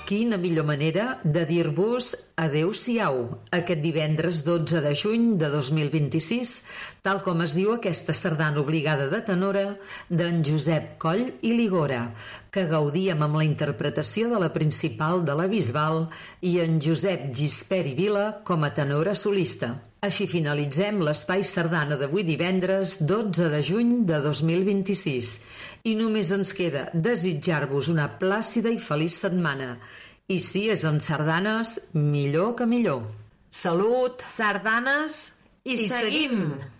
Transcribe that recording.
Quina millor manera de dir-vos adeu-siau aquest divendres 12 de juny de 2026, tal com es diu aquesta sardana obligada de tenora d'en Josep Coll i Ligora, que gaudíem amb la interpretació de la principal de la Bisbal i en Josep Gispert i Vila com a tenora solista. Així finalitzem l'espai sardana d'avui divendres 12 de juny de 2026 i només ens queda desitjar-vos una plàcida i feliç setmana. I si és en sardanes, millor que millor. Salut! Sardanes i seguim!